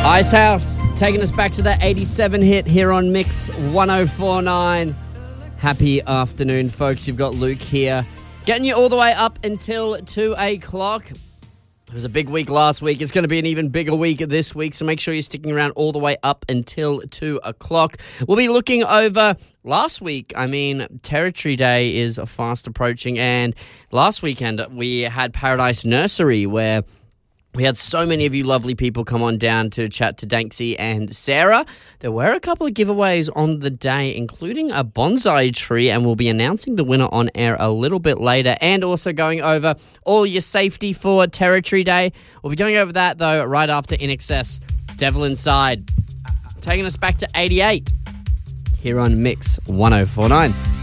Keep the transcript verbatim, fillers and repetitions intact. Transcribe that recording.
Icehouse taking us back to that eighty-seven hit here on Mix one oh four point nine. Happy afternoon, folks. You've got Luke here, getting you all the way up until two o'clock. It was a big week last week. It's going to be an even bigger week this week, so make sure you're sticking around all the way up until two o'clock. We'll be looking over last week. I mean, Territory Day is fast approaching, and last weekend we had Paradise Nursery, where we had so many of you lovely people come on down to chat to Danksy and Sarah. There were a couple of giveaways on the day, including a bonsai tree, and we'll be announcing the winner on air a little bit later, and also going over all your safety for Territory Day. We'll be going over that, though, right after In Excess, Devil Inside, taking us back to eighty-eight here on Mix one oh four point nine.